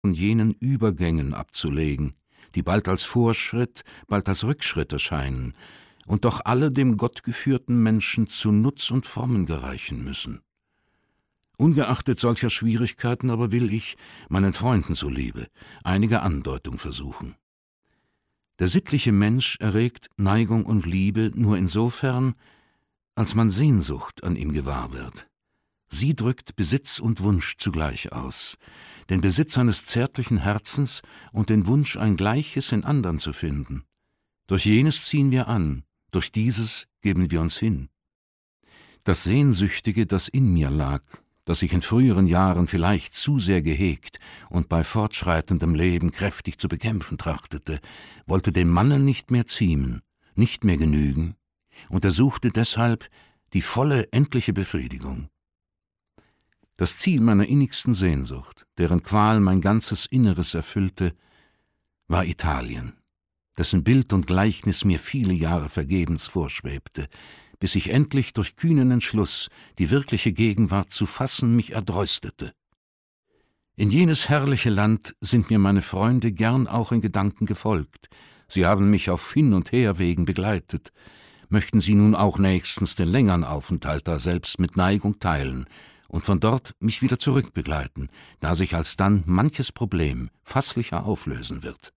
von jenen Übergängen abzulegen, die bald als Vorschritt, bald als Rückschritt erscheinen und doch alle dem gottgeführten Menschen zu Nutz und Frommen gereichen müssen. Ungeachtet solcher Schwierigkeiten aber will ich, meinen Freunden zuliebe, einige Andeutung versuchen. Der sittliche Mensch erregt Neigung und Liebe nur insofern, als man Sehnsucht an ihm gewahr wird. Sie drückt Besitz und Wunsch zugleich aus, den Besitz eines zärtlichen Herzens und den Wunsch, ein Gleiches in andern zu finden. Durch jenes ziehen wir an, durch dieses geben wir uns hin. Das Sehnsüchtige, das in mir lag, das ich in früheren Jahren vielleicht zu sehr gehegt und bei fortschreitendem Leben kräftig zu bekämpfen trachtete, wollte dem Manne nicht mehr ziemen, nicht mehr genügen, und er suchte deshalb die volle, endliche Befriedigung. Das Ziel meiner innigsten Sehnsucht, deren Qual mein ganzes Inneres erfüllte, war Italien, dessen Bild und Gleichnis mir viele Jahre vergebens vorschwebte, bis ich endlich durch kühnen Entschluss, die wirkliche Gegenwart zu fassen, mich erdreustete. In jenes herrliche Land sind mir meine Freunde gern auch in Gedanken gefolgt. Sie haben mich auf Hin- und Herwegen begleitet. Möchten sie nun auch nächstens den längeren Aufenthalt daselbst mit Neigung teilen und von dort mich wieder zurückbegleiten, da sich alsdann manches Problem fasslicher auflösen wird.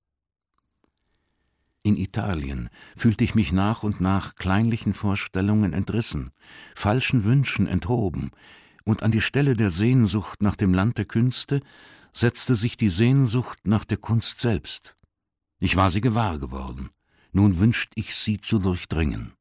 In Italien fühlte ich mich nach und nach kleinlichen Vorstellungen entrissen, falschen Wünschen enthoben, und an die Stelle der Sehnsucht nach dem Land der Künste setzte sich die Sehnsucht nach der Kunst selbst. Ich war sie gewahr geworden, nun wünscht ich sie zu durchdringen.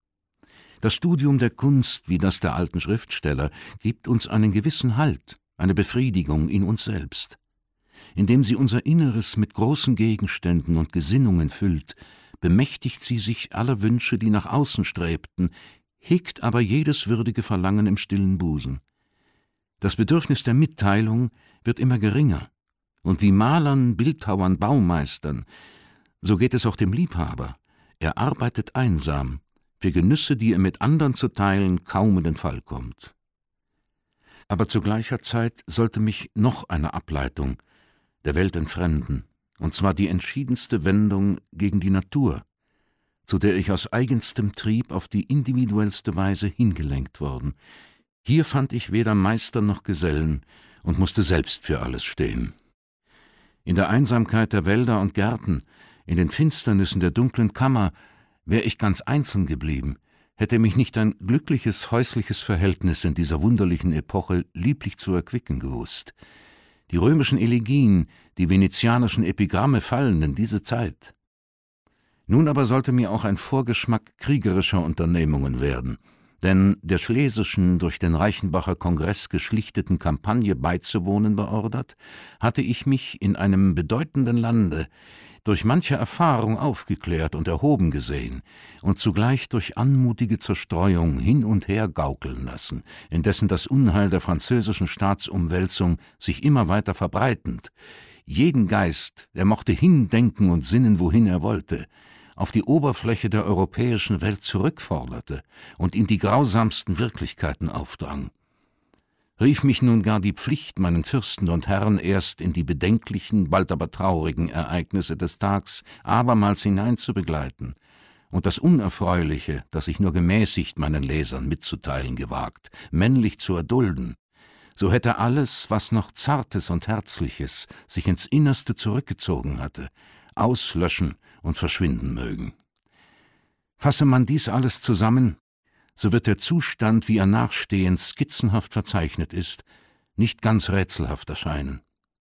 Das Studium der Kunst, wie das der alten Schriftsteller, gibt uns einen gewissen Halt, eine Befriedigung in uns selbst. Indem sie unser Inneres mit großen Gegenständen und Gesinnungen füllt, bemächtigt sie sich aller Wünsche, die nach außen strebten, hegt aber jedes würdige Verlangen im stillen Busen. Das Bedürfnis der Mitteilung wird immer geringer, und wie Malern, Bildhauern, Baumeistern, so geht es auch dem Liebhaber. Er arbeitet einsam, für Genüsse, die er mit andern zu teilen kaum in den Fall kommt. Aber zu gleicher Zeit sollte mich noch eine Ableitung der Welt entfremden, und zwar die entschiedenste Wendung gegen die Natur, zu der ich aus eigenstem Trieb auf die individuellste Weise hingelenkt worden. Hier fand ich weder Meister noch Gesellen und musste selbst für alles stehen. In der Einsamkeit der Wälder und Gärten, in den Finsternissen der dunklen Kammer, wär ich ganz einzeln geblieben, hätte mich nicht ein glückliches häusliches Verhältnis in dieser wunderlichen Epoche lieblich zu erquicken gewusst. Die römischen Elegien, die venezianischen Epigramme fallen in diese Zeit. Nun aber sollte mir auch ein Vorgeschmack kriegerischer Unternehmungen werden, denn der schlesischen, durch den Reichenbacher Kongress geschlichteten Kampagne beizuwohnen beordert, hatte ich mich in einem bedeutenden Lande durch manche Erfahrung aufgeklärt und erhoben gesehen und zugleich durch anmutige Zerstreuung hin und her gaukeln lassen, indessen das Unheil der französischen Staatsumwälzung sich immer weiter verbreitend, jeden Geist, er mochte hindenken und sinnen, wohin er wollte, auf die Oberfläche der europäischen Welt zurückforderte und ihm die grausamsten Wirklichkeiten aufdrang. Rief mich nun gar die Pflicht, meinen Fürsten und Herren erst in die bedenklichen, bald aber traurigen Ereignisse des Tags abermals hineinzubegleiten und das Unerfreuliche, das ich nur gemäßigt meinen Lesern mitzuteilen gewagt, männlich zu erdulden, so hätte alles, was noch Zartes und Herzliches sich ins Innerste zurückgezogen hatte, auslöschen und verschwinden mögen. Fasse man dies alles zusammen, so wird der Zustand, wie er nachstehend skizzenhaft verzeichnet ist, nicht ganz rätselhaft erscheinen.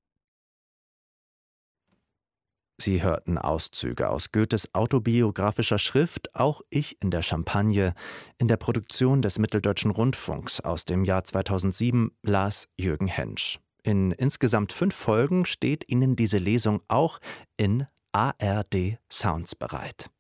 Sie hörten Auszüge aus Goethes autobiografischer Schrift »Auch ich in der Champagne« in der Produktion des Mitteldeutschen Rundfunks aus dem Jahr 2007 las Jürgen Hensch. In insgesamt 5 Folgen steht Ihnen diese Lesung auch in ARD Sounds bereit.